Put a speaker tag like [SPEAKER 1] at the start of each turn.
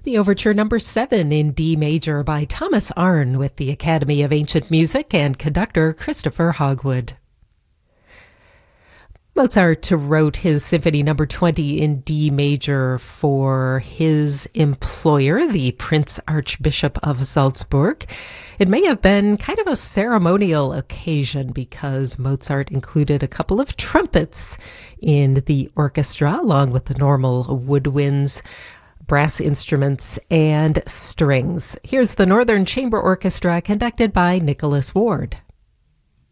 [SPEAKER 1] The Overture Number 7 in D major by Thomas Arne with the Academy of Ancient Music and conductor Christopher Hogwood. Mozart wrote his Symphony Number 20 in D major for his employer, the Prince Archbishop of Salzburg. It may have been kind of a ceremonial occasion because Mozart included a couple of trumpets in the orchestra, along with the normal woodwinds, brass instruments, and strings. Here's the Northern Chamber Orchestra conducted by Nicholas Ward.